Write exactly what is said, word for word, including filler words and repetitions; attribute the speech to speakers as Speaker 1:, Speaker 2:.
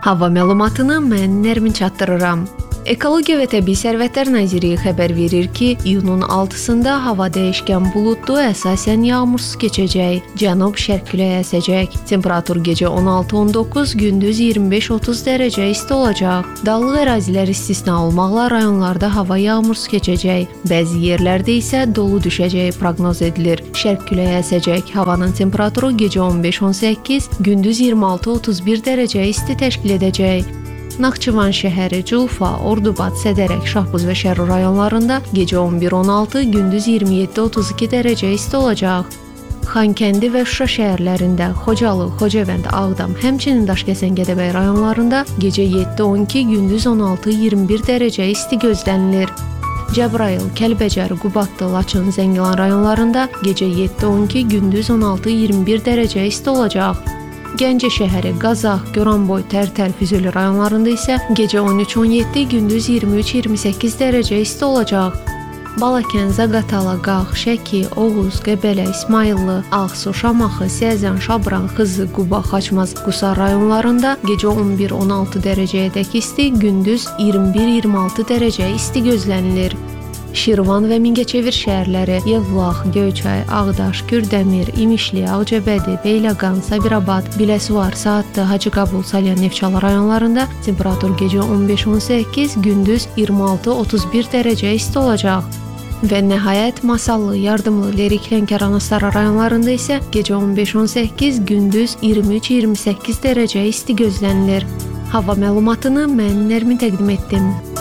Speaker 1: Hava məlumatını mən Nərmin çatdırıram. Ekologiya və Təbii Sərvətlər Nazirliyi xəbər verir ki, iyunun altısında hava dəyişkən buludlu, əsasən yağmursuz keçəcək, cənub-şərq küləyi əsəcək. Temperatur gecə on altı on doqquz, gündüz iyirmi beş otuz dərəcə isti olacaq. Dağlıq ərazilər istisna olmaqla rayonlarda hava yağmursuz keçəcək. Bəzi yerlərdə isə dolu düşəcəyi proqnoz edilir. Şərq küləyi əsəcək. Havanın temperaturu gecə on beş on səkkiz, gündüz iyirmi altı otuz bir dərəcə isti təşkil edəcək. Naxçıvan şəhəri, Culfa, Ordubad, Sədərək, Şahbuz və Şərur rayonlarında gecə on bir on altı, gündüz iyirmi yeddi otuz iki dərəcə isti olacaq. Xankəndi və Şuşa şəhərlərində, Xocalı, Xocavənd, Ağdam, həmçinin Daşkəsən, Gədəbəy rayonlarında gecə yeddi on iki, gündüz on altı iyirmi bir dərəcə isti gözlənilir. Cəbrayıl, Kəlbəcər, Qubadlı, Laçın, Zəngilan rayonlarında gecə yeddi on iki, gündüz on altı iyirmi bir dərəcə isti olacaq. Gəncə şəhəri, Qazax, Goranboy, Tərtər, Füzuli rayonlarında isə gecə on üç on yeddi, gündüz iyirmi üç iyirmi səkkiz dərəcə isti olacaq. Balakən, Zaqatala, Qax, Şəki, Oğuz, Qəbələ, İsmayıllı, Ağsu, Şamaxı, Səzən, Şabran, Xızı, Quba, Xaçmaz, Qusar rayonlarında gecə on bir on altı dərəcəyədək isti, gündüz iyirmi bir iyirmi altı dərəcə isti gözlənilir. Şirvan və Mingəçevir şəhərləri, Yevlax, Göyçay, Ağdaş, Kürdəmir, İmişli, Ağcabədi, Beyləqan, Sabirabad, Biləsuvar, Saatlı, Hacıqabul, Salyan, Neftçala rayonlarında temperatur gecə on beş on səkkiz, gündüz iyirmi altı otuz bir dərəcə isti olacaq. Və nəhayət Masallı, Yardımlı, Lerik, Lənkəran, Astara rayonlarında isə gecə on beş on səkkiz, gündüz iyirmi üç iyirmi səkkiz dərəcə isti gözlənilir. Hava məlumatını mən Nərmin təqdim etdim.